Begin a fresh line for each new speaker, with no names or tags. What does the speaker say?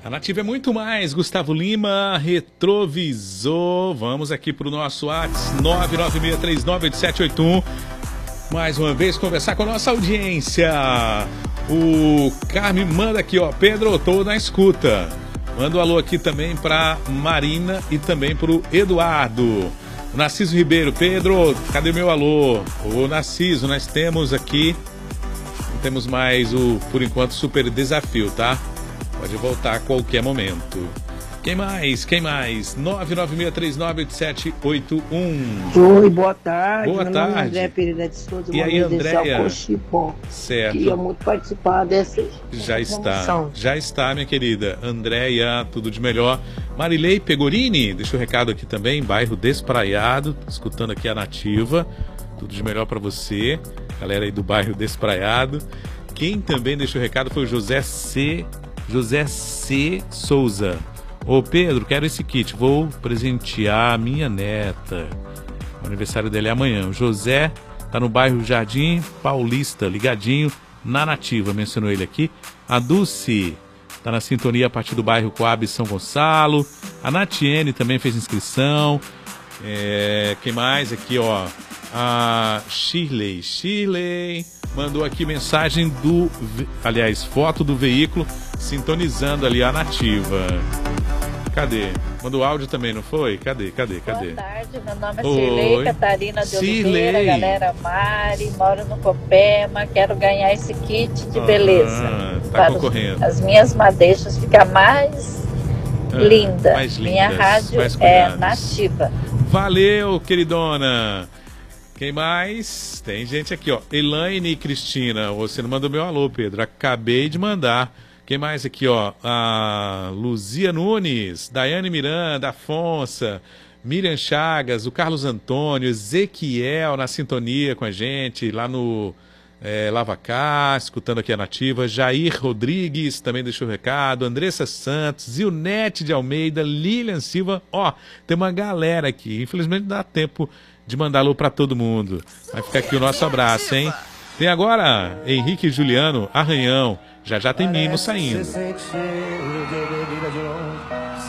A Nativa é muito mais. Gustavo Lima, Retrovisor. Vamos aqui para o nosso WhatsApp 996398781. Mais uma vez conversar com a nossa audiência. O Carme manda aqui, ó. Pedro, tô na escuta. Manda um alô aqui também para Marina e também para o Eduardo. O Narciso Ribeiro. Pedro, cadê meu alô? O Narciso, nós temos aqui... Não temos mais o, por enquanto, super desafio, tá? Pode voltar a qualquer momento. Quem mais? Quem mais? 996398781.
Oi, boa tarde.
Boa
Meu
tarde.
nome é André Pereira de Souza.
E aí, Andréia?
Certo. Queria muito participar dessa
Já está.
promoção.
Já está, minha querida. Andréia, tudo de melhor. Marilei Pegorini, deixa o recado aqui também. Bairro Despraiado, escutando aqui a Nativa. Tudo de melhor para você. Galera aí do bairro Despraiado. Quem também deixou o recado foi o José C. Souza. Ô Pedro, quero esse kit. Vou presentear a minha neta. O aniversário dele é amanhã. O José tá no bairro Jardim Paulista, ligadinho na Nativa. Mencionou ele aqui. A Dulce tá na sintonia a partir do bairro Coab São Gonçalo. A Natiene também fez inscrição. Quem mais aqui, ó? A Shirley mandou aqui mensagem aliás, foto do veículo sintonizando ali a Nativa. Cadê? Mandou áudio também, não foi? Cadê?
Boa tarde, meu nome é Shirley Catarina de Oliveira, galera Mari, moro no Copema, quero ganhar esse kit de beleza.
Tá concorrendo.
As minhas madeixas ficar mais linda.
Mais lindas,
minha rádio é Nativa.
Valeu, queridona. Quem mais? Tem gente aqui, ó. Elaine e Cristina. Você não mandou meu alô, Pedro. Acabei de mandar. Quem mais aqui, ó? A Luzia Nunes, Daiane Miranda, Afonso, Miriam Chagas, o Carlos Antônio, Ezequiel na sintonia com a gente, lá no Lavacá, escutando aqui a Nativa. Jair Rodrigues também deixou o recado. Andressa Santos, Zilnete de Almeida, Lilian Silva. Ó, tem uma galera aqui. Infelizmente não dá tempo de mandar alô para todo mundo. Vai ficar aqui o nosso abraço, hein? Tem agora Henrique e Juliano, Arranhão. Já tem Nino saindo.